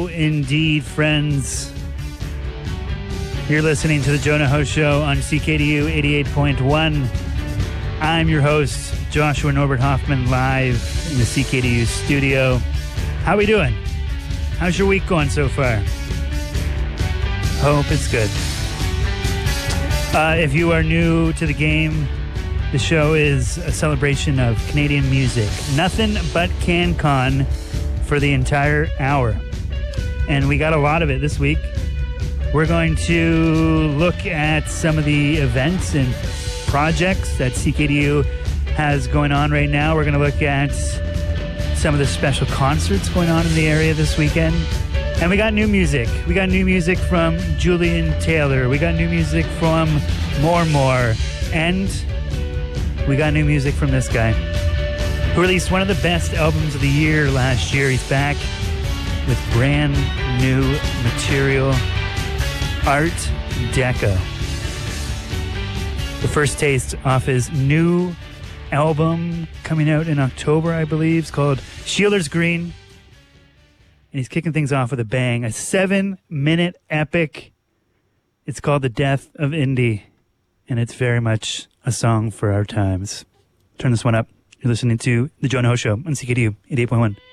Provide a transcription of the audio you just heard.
Indeed, friends. You're listening to the Jonah Ho Show on CKDU 88.1. I'm your host, Joshua Norbert Hoffman, live in the CKDU studio. How we doing? How's your week going so far? Hope it's good. If you are new to the game, the show is a celebration of Canadian music. Nothing but CanCon for the entire hour. And we got a lot of it this week. We're going to look at some of the events and projects that CKDU has going on right now. We're going to look at some of the special concerts going on in the area this weekend. And we got new music. We got new music from Julian Taylor. We got new music from More. And we got new music from this guy, who released one of the best albums of the year last year. He's back with brand new material, Art Deco. The first taste off his new album coming out in October, I believe. It's called Shielders Green. And he's kicking things off with a bang. A 7-minute epic. It's called The Death of Indie. And it's very much a song for our times. Turn this one up. You're listening to The Jonah Ho Show on CKDU 88.1.